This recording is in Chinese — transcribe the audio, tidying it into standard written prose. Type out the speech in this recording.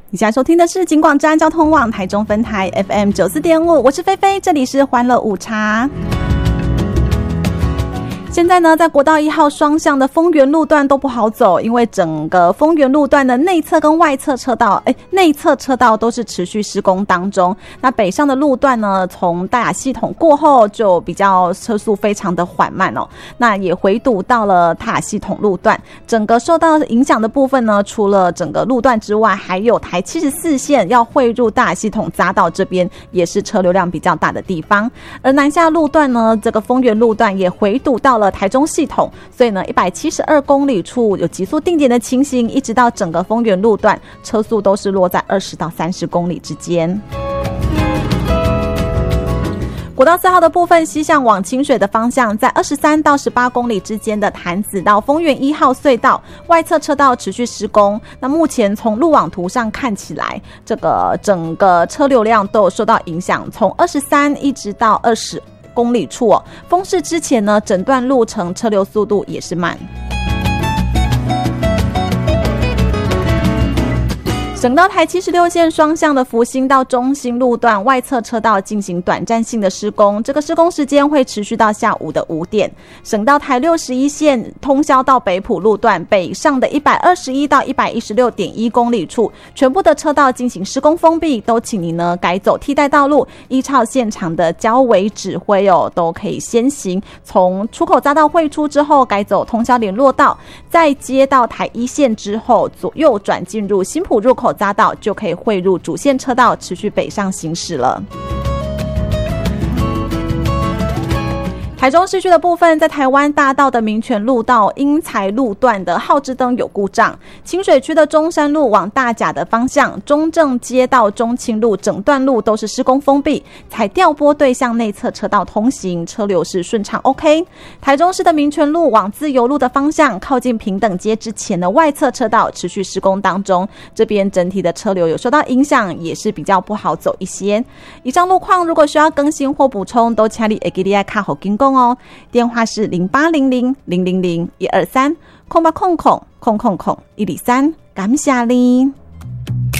你现在收听的是警广治安交通网台中分台 FM 94.5，我是菲菲，这里是欢乐午茶。现在呢，在国道1号双向的丰原路段都不好走，因为整个丰原路段的内侧跟外侧车道，内侧车道都是持续施工当中。那北上的路段呢，从大雅系统过后就比较车速非常的缓慢哦。那也回堵到了大雅系统路段，整个受到影响的部分呢，除了整个路段之外，还有台74线要汇入大雅系统匝道这边，也是车流量比较大的地方。而南下路段呢，这个丰原路段也回堵到了台中系统，所以呢172公里处有急速定点的情形，一直到整个丰原路段车速都是落在20到30公里之间。国道4号的部分，西向往清水的方向，在23到18公里之间的潭子到丰原1号隧道外侧车道持续施工。那目前从路网图上看起来，这个整个车流量都有受到影响，从23一直到20公里处哦，封市之前呢，整段路程车流速度也是慢。省道台76线双向的福兴到中兴路段外侧车道进行短暂性的施工，这个施工时间会持续到下午的5点。省道台61线通霄到北埔路段北上的121到116.1公里处，全部的车道进行施工封闭，都请你呢改走替代道路，依照现场的交委指挥哦，都可以先行从出口匝道汇出之后改走通霄联络道，再接到台1线之后左右转进入新埔入口匝道，就可以汇入主线车道持续北上行驶了。台中市区的部分，在台湾大道的民权路到英才路段的号志灯有故障，清水区的中山路往大甲的方向，中正街到中清路整段路都是施工封闭，采调拨对向内侧车道通行，车流是顺畅 OK。台中市的民权路往自由路的方向，靠近平等街之前的外侧车道持续施工当中，这边整体的车流有受到影响，也是比较不好走一些。以上路况如果需要更新或补充，都请你会记得要卡好经过哦，电话是0800-000-123 0800-000-123，感谢你。